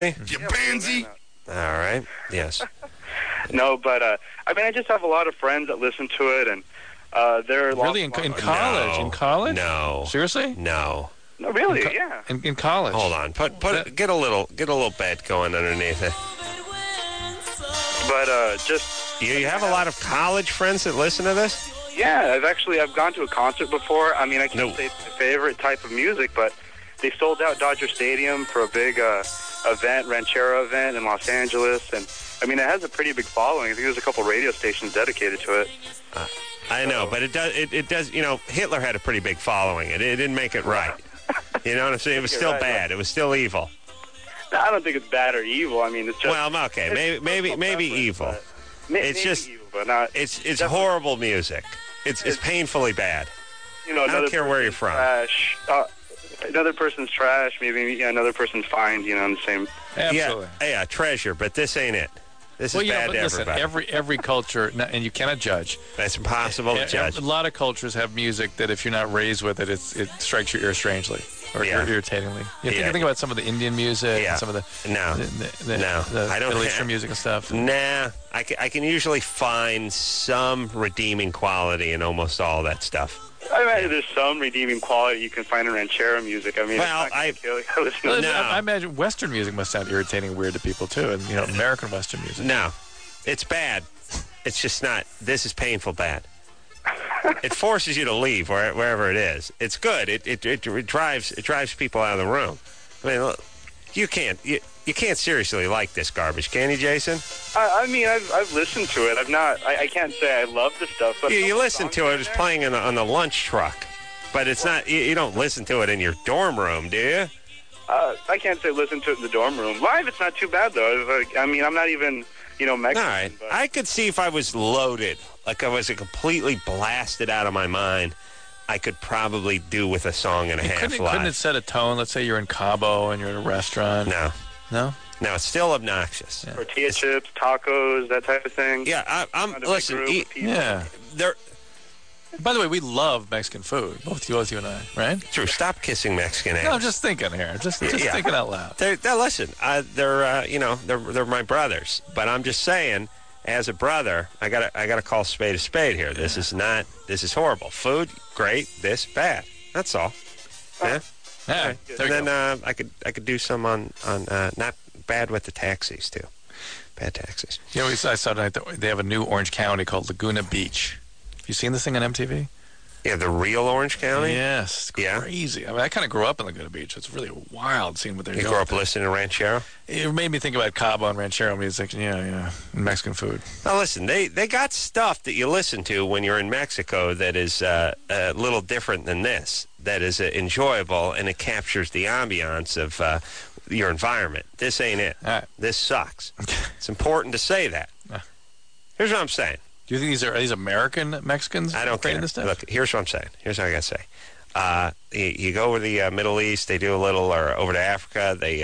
You pansy. All right. Yes. No, but I mean, I just have a lot of friends that listen to it, and they're really in college. No. In college? No. Seriously? No. No, really, yeah. In college. Hold on. Get a little bed going underneath it. But just You have a lot of college friends that listen to this? yeah, I've gone to a concert before. I mean, I can't say it's my favorite type of music, but they sold out Dodger Stadium for a big ranchero event in Los Angeles, and I mean, it has a pretty big following. I think there's a couple radio stations dedicated to it. I know, but it does. You know, Hitler had a pretty big following. It didn't make it right. You know what I'm saying? It was still bad. It was still evil. No, I don't think it's bad or evil. I mean, it's just okay, maybe evil. It's just evil, but not. It's horrible music. It's painfully bad. You know, I don't care where you're from. Trash. Another person's trash. Maybe another person's fine. You know, in the same. Absolutely. Yeah, treasure. But this ain't it. This is bad but to listen, everybody. every culture, and you cannot judge. It's impossible to judge. A lot of cultures have music that if you're not raised with it, it strikes your ear strangely or irritatingly. Think about some of the Indian music and some of the Middle Eastern music and stuff. Nah, I can usually find some redeeming quality in almost all that stuff. I imagine there's some redeeming quality you can find in ranchero music. I mean, I imagine Western music must sound irritating and weird to people too, and American Western music. No, it's bad. It's just not. This is painful bad. It forces you to leave wherever it is. It's good. It drives people out of the room. I mean, look, you can't seriously like this garbage, can you, Jason? I mean, I've listened to it. I can't say I love the stuff. But you listen to it. It's playing on the lunch truck, but it's not. You don't listen to it in your dorm room, do you? I can't say listen to it in the dorm room. Live, it's not too bad though. I mean, I'm not even Mexican. All right. But I could see if I was loaded, like I was completely blasted out of my mind, I could probably do with a song and a half live. Couldn't it set a tone? Let's say you're in Cabo and you're in a restaurant. No, it's still obnoxious. Yeah. Tortilla chips, tacos, that type of thing. Yeah, listen. By the way, we love Mexican food, both you and I, right? True. Stop kissing Mexican ass. No, I'm just thinking here, just thinking out loud. Listen, they're my brothers, but I'm just saying, as a brother, I gotta call spade a spade here. This is horrible. Food, great. This bad. That's all. Yeah. Yeah. And then I could do some on not bad with the taxis too. Bad taxis. I saw tonight that they have a new Orange County called Laguna Beach. Have you seen this thing on MTV? Yeah, the real Orange County? Yes, it's crazy. I mean, I kind of grew up in Laguna Beach. It's really wild seeing what they're doing. You grew up listening to Ranchero? It made me think about Cabo and Ranchero music, and Mexican food. Now, listen, they got stuff that you listen to when you're in Mexico that is a little different than this, that is enjoyable, and it captures the ambiance of your environment. This ain't it. All right. This sucks. It's important to say that. Here's what I'm saying. Do you think are these American Mexicans? I don't care. This stuff? Look, here's what I'm saying. Here's what I got to say. You go over the Middle East, they do a little, or over to Africa, they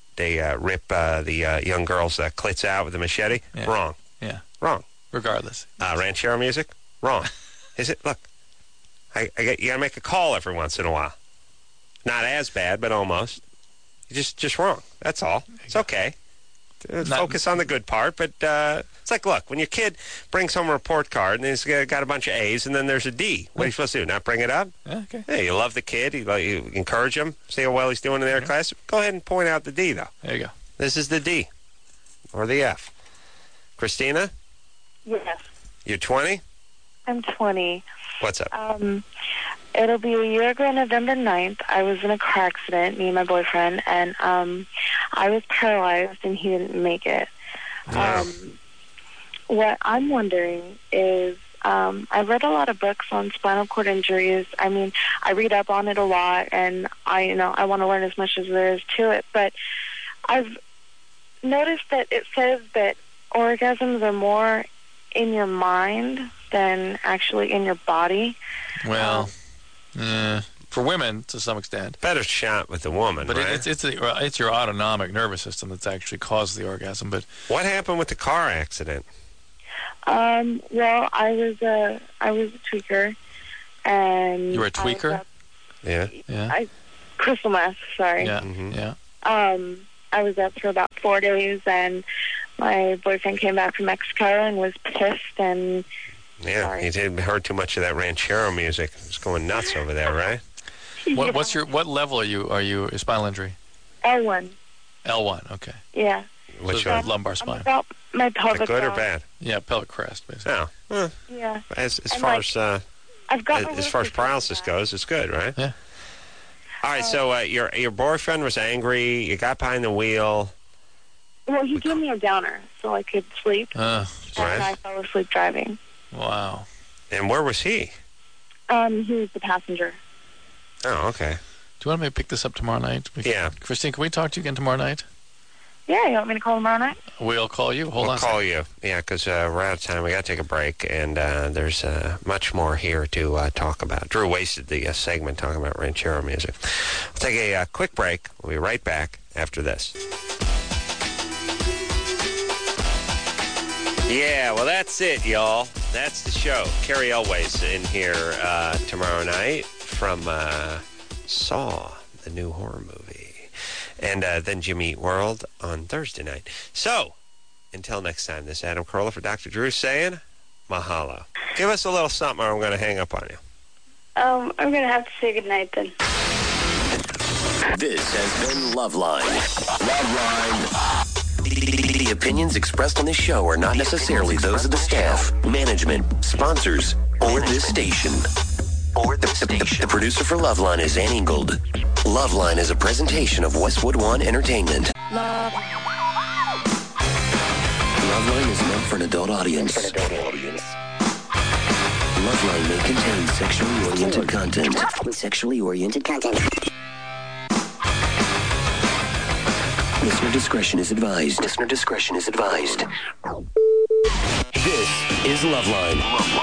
rip the young girls' clits out with a machete. Yeah. Wrong. Yeah. Wrong. Regardless. Ranchero music? Wrong. Is it? Look, you got to make a call every once in a while. Not as bad, but almost. Just wrong. That's all. It's okay. Focus on the good part, but it's like, look, when your kid brings home a report card and he's got a bunch of A's and then there's a D, what are you supposed to do, not bring it up? Okay. Hey, you love the kid, you encourage him, see how well he's doing in their class. Go ahead and point out the D, though. There you go. This is the D, or the F. Christina? Yes. You're 20? I'm 20. What's up? It'll be a year ago, November 9th. I was in a car accident, me and my boyfriend, and I was paralyzed and he didn't make it. Wow. What I'm wondering is, I've read a lot of books on spinal cord injuries. I mean, I read up on it a lot, and I want to learn as much as there is to it, but I've noticed that it says that orgasms are more in your mind than actually in your body. Well, for women to some extent. Better shot with the woman, but right? it's your autonomic nervous system that's actually caused the orgasm. But what happened with the car accident? Well, I was a tweaker, and you were a tweaker. Yeah. Crystal meth. Sorry. Yeah. Mm-hmm. Yeah. I was up for about 4 days, and my boyfriend came back from Mexico and was pissed. And he did heard too much of that ranchero music. It's going nuts over there, right? What level are you spinal injury? L1. L1, okay. Yeah. What's your lumbar spine? About my pelvic. Good or bad? Yeah, pelvic crest, basically. Yeah. As far as paralysis goes, it's good, right? Yeah. All right. So your boyfriend was angry. You got behind the wheel. Well, he gave me a downer so I could sleep, and I fell asleep driving. Wow. And where was he? He was the passenger. Oh, okay. Do you want me to pick this up tomorrow night? Yeah. Christine, can we talk to you again tomorrow night? Yeah, you want me to call tomorrow night? We'll call you. We'll call you. Yeah, because we're out of time. We got to take a break, and there's much more here to talk about. Drew wasted the segment talking about ranchero music. We'll take a quick break. We'll be right back after this. Yeah, well, that's it, y'all. That's the show. Carrie Elway's in here tomorrow night from Saw, the new horror movie. And then Jimmy Eat World on Thursday night. So, until next time, this is Adam Carolla for Dr. Drew saying mahalo. Give us a little something or I'm going to hang up on you. I'm going to have to say goodnight then. This has been Loveline. The opinions expressed on this show are not necessarily those of the staff, management, sponsors, or this station. The producer for Loveline is Ann Ingold. Loveline is a presentation of Westwood One Entertainment. Loveline is meant for an adult audience. Loveline may contain sexually oriented content. Listener discretion is advised. This is Loveline.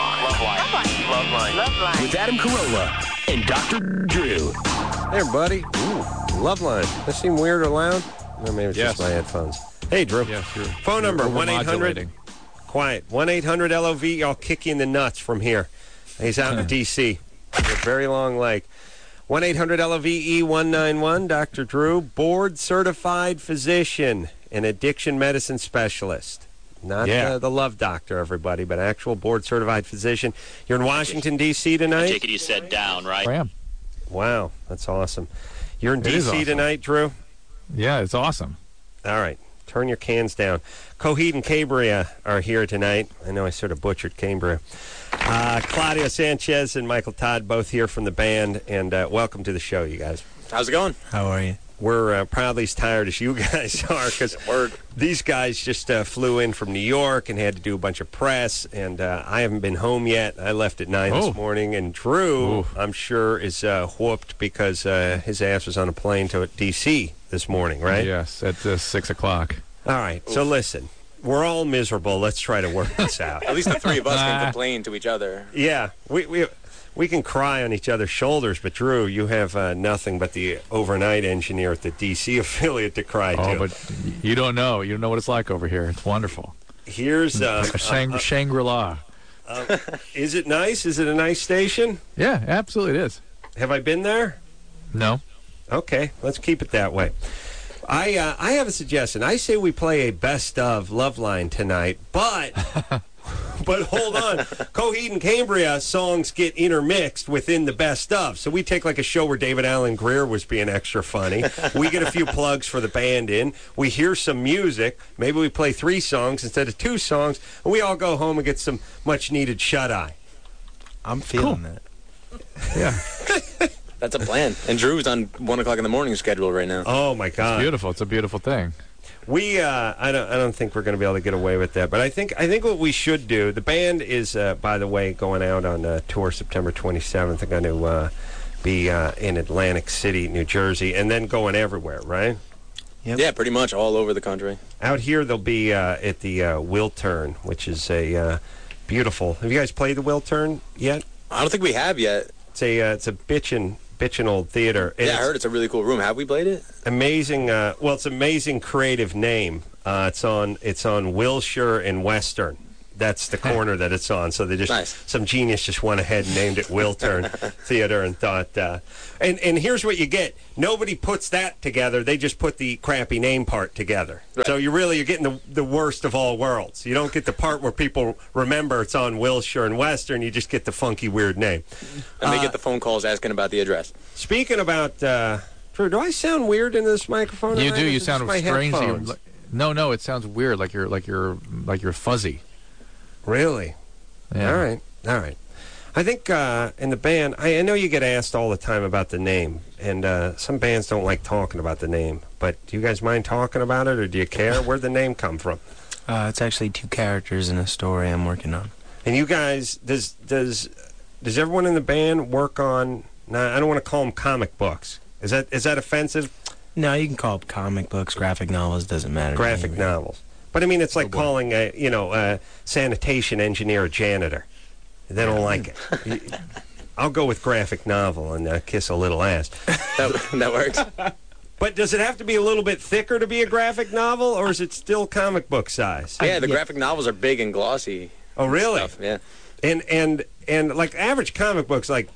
Loveline. With Adam Carolla and Dr. Drew. Hey, everybody. Ooh, Loveline. That seem weird or loud? Or maybe it's just my headphones. Hey, Drew. Yeah, sure. Phone number, 1-800. Quiet. 1-800-LOV. Y'all kick you in the nuts from here. He's out in D.C. A very long leg. 1-800-LOVE-191. Dr. Drew, board-certified physician and addiction medicine specialist. Not the love doctor, everybody, but actual board-certified physician. You're in Washington, D.C. tonight? I take it you said down, right? I am. Wow, that's awesome. You're in D.C. tonight, Drew? Yeah, it's awesome. All right. Turn your cans down. Coheed and Cambria are here tonight. I know I sort of butchered Cambria. Claudio Sanchez and Michael Todd both here from the band, and welcome to the show, you guys. How's it going? How are you? We're probably as tired as you guys are because these guys just flew in from New York and had to do a bunch of press, and I haven't been home yet. I left at 9 this morning, and Drew, I'm sure, is whooped because his ass was on a plane to D.C. this morning, right? Yes, at 6 o'clock. All right, so listen. We're all miserable. Let's try to work this out. At least the three of us can complain to each other. Yeah, we can cry on each other's shoulders, but Drew, you have nothing but the overnight engineer at the D.C. affiliate to cry to. Oh, but you don't know. You don't know what it's like over here. It's wonderful. Here's Shangri-La. Is it nice? Is it a nice station? Yeah, absolutely it is. Have I been there? No. Okay, let's keep it that way. I have a suggestion. I say we play a best of Loveline tonight, but hold on. Coheed and Cambria songs get intermixed within the best of. So we take like a show where David Alan Grier was being extra funny. We get a few plugs for the band in. We hear some music. Maybe we play 3 songs instead of 2 songs, and we all go home and get some much-needed shut-eye. I'm feeling that. Yeah. That's a plan. And Drew's on 1 o'clock in the morning schedule right now. Oh my God! It's beautiful. It's a beautiful thing. We, I don't think we're going to be able to get away with that. But I think what we should do. The band is, by the way, going out on tour September 27th. They're going to be in Atlantic City, New Jersey, and then going everywhere, right? Yep. Yeah, pretty much all over the country. Out here, they'll be at the Wiltern, which is a beautiful. Have you guys played the Wiltern yet? I don't think we have yet. It's a bitchin' old theater. Yeah, I heard it's a really cool room. Have we played it? Amazing. It's amazing creative name. It's on Wilshire and Western. that's the corner that it's on. So they just some genius just went ahead and named it Wiltern Theater and thought. And here's what you get: nobody puts that together. They just put the crappy name part together. Right. So you're getting the worst of all worlds. You don't get the part where people remember it's on Wilshire and Western. You just get the funky weird name. And they get the phone calls asking about the address. Speaking about, Drew, do I sound weird in this microphone? You do. You sound strangely. No, it sounds weird, like you're fuzzy. Really? Yeah. All right. I think in the band, I know you get asked all the time about the name, and some bands don't like talking about the name. But do you guys mind talking about it, or do you care? Where'd the name come from? It's actually 2 characters in a story I'm working on. And you guys, does everyone in the band work on? Now, I don't want to call them comic books. Is that offensive? No, you can call them comic books, graphic novels. Doesn't matter. Graphic novels. But I mean, it's like calling a sanitation engineer a janitor. They don't like it. I'll go with graphic novel and kiss a little ass. That works. But does it have to be a little bit thicker to be a graphic novel, or is it still comic book size? Yeah, the graphic novels are big and glossy. Oh, really? Stuff, yeah. And like average comic books, like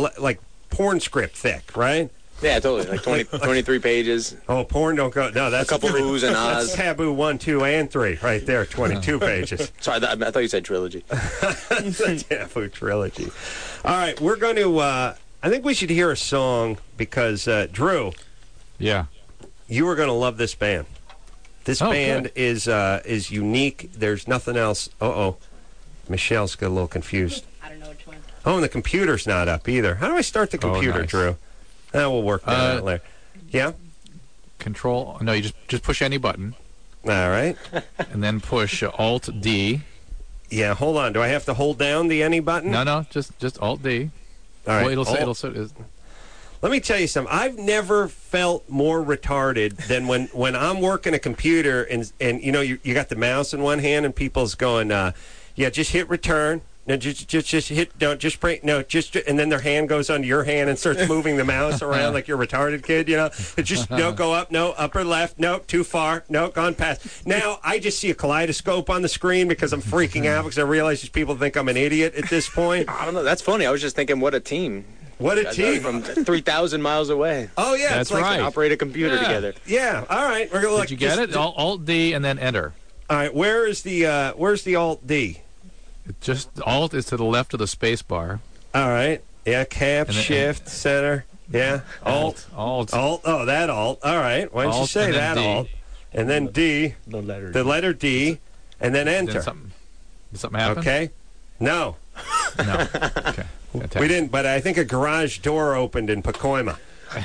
porn script thick, right? Yeah, totally. Like 23 pages. Oh, porn don't go. No, that's a couple oohs and ahs. That's taboo 1, 2, and 3 right there. 22 pages. Sorry, I thought you said trilogy. It's a taboo trilogy. All right, we're going to. I think we should hear a song because Drew. Yeah. You are going to love this band. This band is unique. There's nothing else. Michelle's got a little confused. I don't know which one. Oh, and the computer's not up either. How do I start the computer, nice. Drew? We'll work that out later. Yeah? Control. No, you just push any button. All right. And then push Alt-D. Yeah, hold on. Do I have to hold down the any button? No, just Alt-D. All right. Well, it'll say. Let me tell you something. I've never felt more retarded than when I'm working a computer and you got the mouse in one hand and people's going, just hit return. No, just hit. Don't just break. No, just and then their hand goes onto your hand and starts moving the mouse around like you're a retarded kid. It just go up. No, upper left. No, too far. No, gone past. Now I just see a kaleidoscope on the screen because I'm freaking out because I realize these people think I'm an idiot at this point. I don't know. That's funny. I was just thinking, what a team. What a team from 3,000 miles away. Oh yeah, that's it's like right. Operate a computer together. Yeah. All right. We're gonna look. Did you get it? Alt D and then enter. All right. Where's the Alt D? Just Alt is to the left of the space bar. All right. Yeah. Cap, Shift, Center. Yeah. Alt. Oh, that Alt. All right. Why don't you say that Alt? And then D. The letter D. And then enter. Did something happen? Okay. No. No. Okay. Fantastic. We didn't, but I think a garage door opened in Pacoima.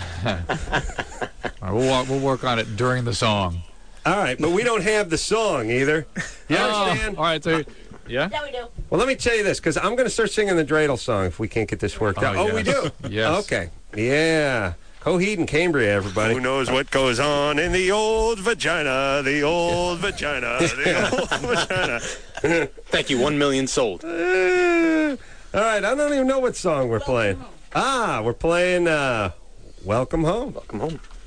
All right, we'll work on it during the song. All right, but we don't have the song either. You understand? All right, so yeah? Yeah, we do. Well, let me tell you this, because I'm going to start singing the dreidel song if we can't get this worked out. Yes. Oh, we do? Yes. Okay. Yeah. Coheed and Cambria, everybody. Who knows what goes on in the old vagina, the old vagina, the old vagina. Thank you, 1 million sold. All right, I don't even know what song we're playing. We're playing Welcome Home. Welcome Home.